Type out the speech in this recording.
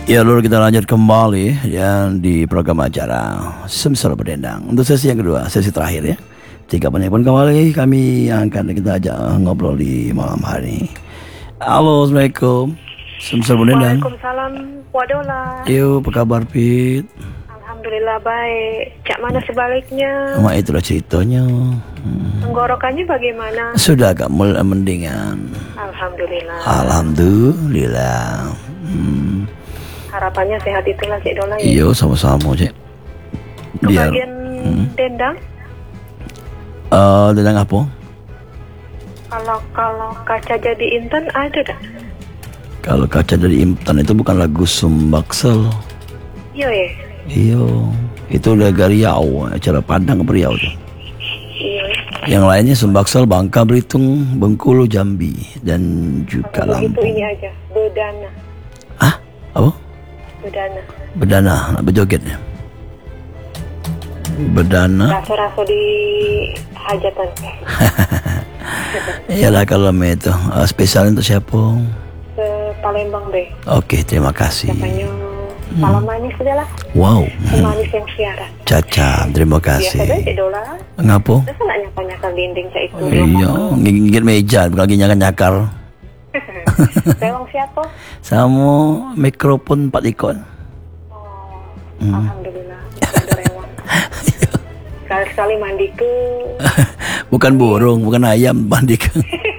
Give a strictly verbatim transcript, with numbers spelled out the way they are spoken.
Ya lalu kita lanjut kembali ya di program acara Semisal Berdendang. Untuk sesi yang kedua, sesi terakhir ya. Tiga penelpon kembali kami yang akan kita ajak ngobrol di malam hari ini. Halo, Assalamualaikum. Semisal Berdendang. Waalaikumsalam, Wadola. Yuk, apa kabar Pit? Alhamdulillah baik. Cak mana sebaliknya? Mak itulah ceritanya. Hmm. Tenggorokannya bagaimana? Sudah agak mulai mendingan. Alhamdulillah. Alhamdulillah. Hmm. Harapannya sehat itulah Cik Dola ya. Iya, sama-sama Cik. Biar Kebagian hmm. dendang? Uh, dendang apa? Kalau kalau kaca jadi intan ada tak? Kalau kaca dari intan itu bukan lagu Sumbaksel. Iya ya. Iya, itu lagu Riau, acara Padang ke Riau tuh. Iya. Yang lainnya Sumbaksel, Bangka, Belitung, Bengkulu, Jambi, dan juga Kalau Lampung. itu ini aja, bedana. Ah, apa? Bedana. Bedana, nak berjoget ya. Bedana. Rasa-rasa di hajatan. Iyalah kalau itu uh, spesial untuk siapa? Ke Palembang deh. Oke, terima kasih. Katanya malam manis adalah. Wow. Manis yang siaran. Caca, terima Biasa kasih. deh Cik Dola. Ngapa? Masa nak nyakar-nyakar dinding Cik itu? Iya, gigit meja, bukan lagi nyakar-nyakar. Rewang siapa? Sama mikrofon empat ikon. Oh, Hmm. Alhamdulillah. Ada rewang. Sekali-sekali mandi ke. Bukan burung, bukan ayam, mandi ke.